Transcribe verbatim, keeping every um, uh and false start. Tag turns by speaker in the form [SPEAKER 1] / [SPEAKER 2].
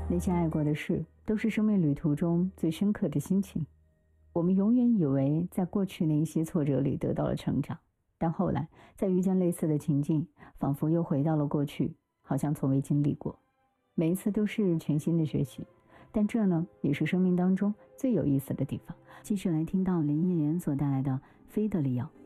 [SPEAKER 1] 那些爱过的事，都是生命旅途中最深刻的心情。我们永远以为在过去那一些挫折里得到了成长，但后来再遇见类似的情境，仿佛又回到了过去，好像从未经历过。每一次都是全新的学习，但这呢，也是生命当中最有意思的地方。继续来听到林忆莲所带来的《飞得里奥》。